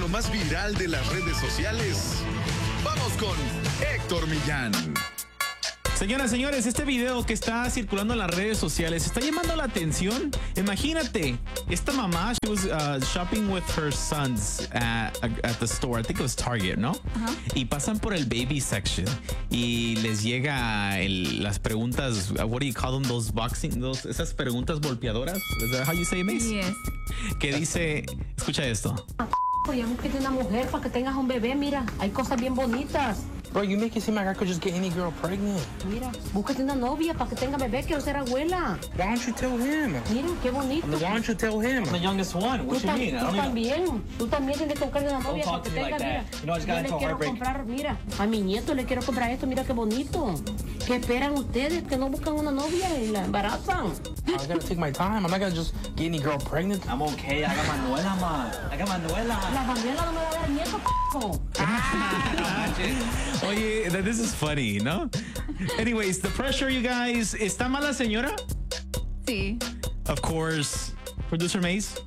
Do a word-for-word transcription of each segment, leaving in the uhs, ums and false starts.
video más viral de las redes sociales. Vamos con Héctor Millán. Señoras, señores, este video que está circulando en las redes sociales está llamando la atención. Imagínate, esta mamá, she was uh, shopping with her sons at, at the store. I think it was Target, ¿no? Uh-huh. Y pasan por el baby section y les llega el, las preguntas, uh, what do you call them, those boxing, those, esas preguntas golpeadoras. Is that how you say it, Mace? Yes. Que dice, escucha esto. Oye, búsquete una mujer para que tengas un bebé, mira, hay cosas bien bonitas. Bro, you make it seem like I could just get any girl pregnant. Mira, búsquete una novia para que tenga bebé, quiero ser abuela. Why don't you tell him? Mira, qué bonito. I mean, why don't you tell him? I'm the youngest one. What Tú, you tam- mean? I tú don't even... también, tú también tienes que buscar una novia para talk que to me tenga, like mira. that. You know, I just got Yo into le a quiero heartbreak. comprar, mira, a mi nieto le quiero comprar esto, mira qué bonito. ¿Qué esperan ustedes que no buscan una novia y la embarazan? I gotta take my time. I'm not gonna just get any girl pregnant. I'm okay. I got Manuela, ma. I got Manuela. La Manuela no me va a dar nieto, p***o. Oye, that- this is funny, ¿no? Anyways, the pressure, you guys. ¿Está mala señora? Sí. Of course. Producer Mace?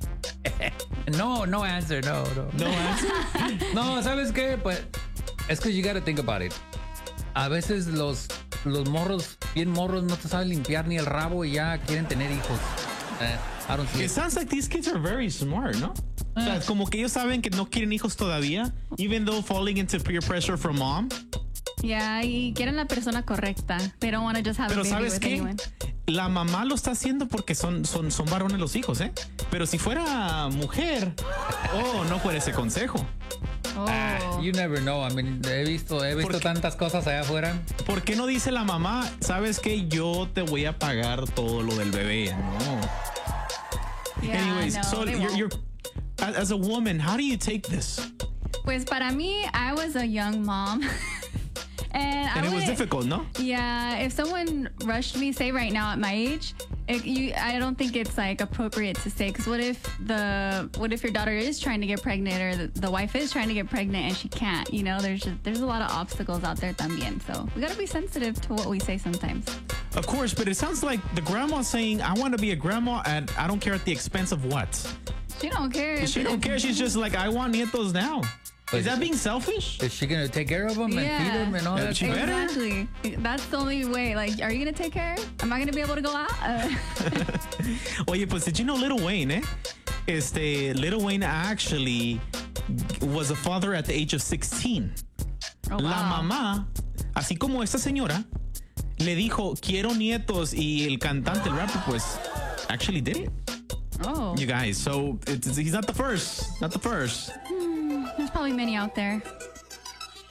No, no answer, no, no. No answer? No, ¿sabes qué? Pues es que you gotta think about it. A veces los, los morros, bien morros, no te saben limpiar ni el rabo y ya quieren tener hijos. Eh, I don't see It it. sounds like these kids are very smart, ¿no? O sea, como que ellos saben que no quieren hijos todavía, even though falling into peer pressure from mom. Yeah, y quieren la persona correcta. They don't want to just have Pero a baby ¿sabes with qué? anyone. La mamá lo está haciendo porque son, son, son varones los hijos, ¿eh? Pero si fuera mujer, oh, no fuera ese consejo. Oh. Ah, you never know. I mean, he visto, he visto Porque- tantas cosas allá afuera. ¿Por qué no dice la mamá, sabes que yo te voy a pagar todo lo del bebé? No. Yeah, Anyways, no, so they you're, won't. you're as as a woman, how do you take this? Pues para mí, I was a young mom. and I And it was would- difficult, no? Yeah, if someone rushed me, say right now at my age, it, you, I don't think it's like appropriate to say. Because what if the what if your daughter is trying to get pregnant, or the, the wife is trying to get pregnant and she can't? You know, there's just, there's a lot of obstacles out there también. So we gotta be sensitive to what we say sometimes. Of course, but it sounds like the grandma saying, I want to be a grandma and I don't care at the expense of what? She don't care. She don't care. She's just like, I want nietos now. But Is that being selfish? Is she gonna take care of them and Yeah. feed them and all Yeah, that? she stuff? better. Exactly. That's the only way. Like, are you gonna take care? Am I gonna be able to go out? Uh, Oye, pues did you know Little Wayne, eh? Este, Little Wayne actually was a father at the age of sixteen. oh, La wow. mamá, así como esta señora, le dijo, quiero nietos, y el cantante, el rapper, pues, actually did it. Oh, You guys, so it's, he's not the first, not the first. there's probably many out there.